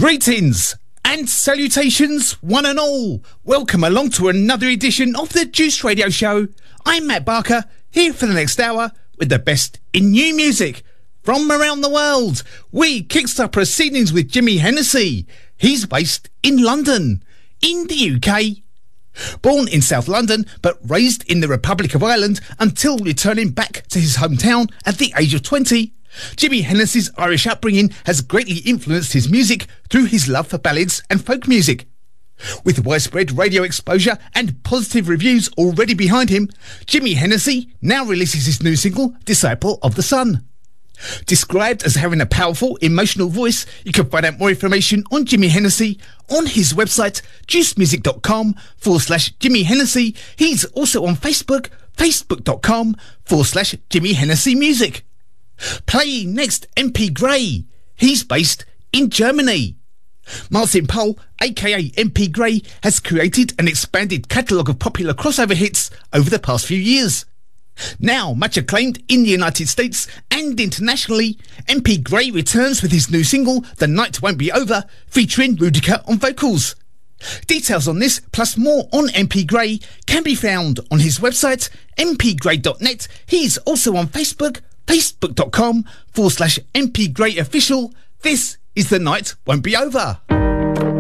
Greetings and salutations, one and all. Welcome along to another edition of the Juice Radio Show. I'm Matt Barker, here for the next hour with the best in new music from around the world. We kickstart proceedings with Jimmy Hennessy. He's based in London, in the UK. Born in South London, but raised in the Republic of Ireland until returning back to his hometown at the age of 20. Jimmy Hennessy's Irish upbringing has greatly influenced his music through his love for ballads and folk music. With widespread radio exposure and positive reviews already behind him, Jimmy Hennessy now releases his new single, Disciple of the Sun. Described as having a powerful, emotional voice, you can find out more information on Jimmy Hennessy on his website, juicemusic.com/Jimmy Hennessy. He's also on Facebook, facebook.com/Jimmy Hennessy Music. Playing next, MP Gray. He's based in Germany. Martin Pohl, aka MP Gray, has created an expanded catalogue of popular crossover hits over the past few years. Now much acclaimed in the United States and internationally, MP Gray returns with his new single, The Night Won't Be Over, featuring Rudica on vocals. Details on this, plus more on MP Gray, can be found on his website, mpgray.net. He's also on Facebook, facebook.com/MP Gray Official. This is The Night Won't Be Over.